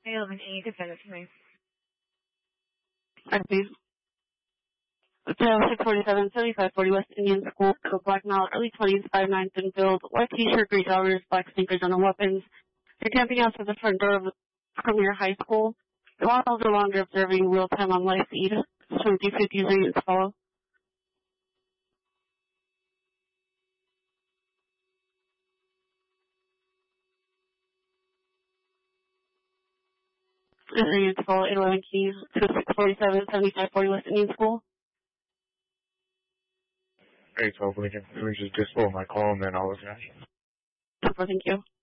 11A, defendant, please. I see. Hotel 647, 7540 West Indian School, black male, early 20s, 5'9", thin build, white t-shirt, gray joggers, black sneakers, and no weapons. You're camping outside the front door of Premier High School. The while no longer observing real-time on live feed. Showing 350 users to follow. Units follow 811 keys to 647, 7540 West Indian School. 812 Lincoln, let me just disable my call and then I'll look at it. Thank you.